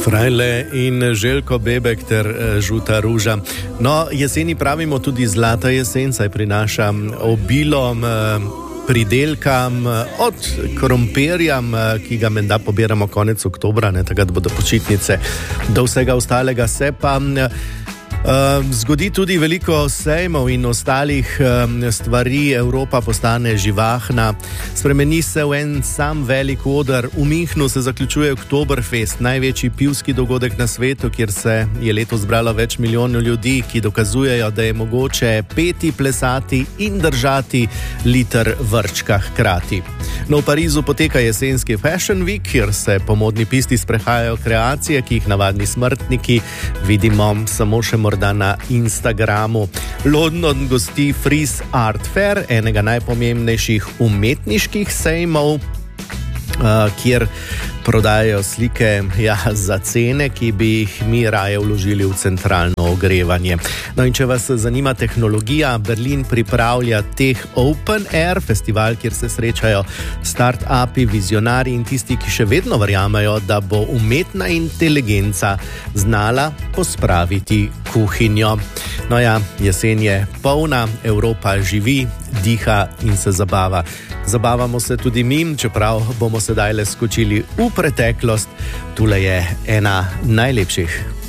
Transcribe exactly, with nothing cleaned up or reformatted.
Frajle in Željko Bebek ter Žuta ruža. No, jeseni pravimo tudi zlata jesen, saj prinaša obilo pridelkam od krompirja, ki ga menda pobiramo konec oktobra, ne, takrat bodo počitnice, do vsega ostalega se pa Uh, zgodi tudi veliko sejmov in ostalih uh, stvari, Evropa postane živahna, spremeni se v en sam velik oder. V Münchnu se zaključuje Oktoberfest, največji pivski dogodek na svetu, kjer se je letos zbralo več milijonov ljudi, ki dokazujejo, da je mogoče peti, plesati in držati liter vrčka hkrati. No, v Parizu poteka jesenski Fashion Week, kjer se po modni pisti sprehajajo kreacije, ki jih navadni smrtniki vidimo samo še morda na Instagramu. London gosti Frieze Art Fair, enega najpomembnejših umetniških sejmov, uh, kjer prodajajo slike ja, za cene, ki bi jih mi raje vložili v centralno ogrevanje. No in če vas zanima tehnologija, Berlin pripravlja Tech Open Air, festival, kjer se srečajo start-upi, vizionari in tisti, ki še vedno verjamejo, da bo umetna inteligenca znala pospraviti kuhinjo. No ja, jesen je polna, Evropa živi, diha in se zabava. Zabavamo se tudi mi, čeprav bomo sedaj le skočili v preteklost. Tule je ena najlepših.